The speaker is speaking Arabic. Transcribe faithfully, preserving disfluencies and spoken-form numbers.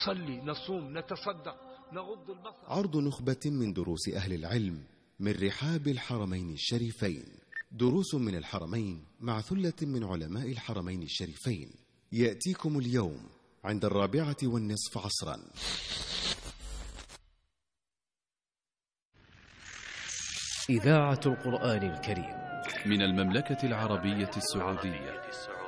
نصلي، نصوم، نتصدق، نغض البصر. عرض نخبة من دروس أهل العلم من رحاب الحرمين الشريفين. دروس من الحرمين مع ثلة من علماء الحرمين الشريفين يأتيكم اليوم عند الرابعة والنصف عصرا. إذاعة القرآن الكريم من المملكة العربية السعودية.